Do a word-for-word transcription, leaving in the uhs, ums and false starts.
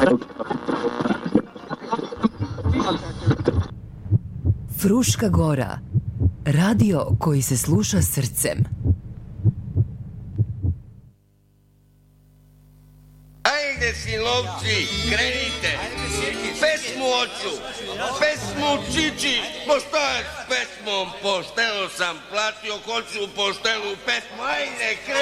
Fruška Gora, radio koji se sluša srcem. Ajde, sinovci, krenite. Pesmu hoću, pesmu čiči. Po šta je s pesmom? Pošteno sam platio, hoću poštenu pesmu. Ajde, krenite.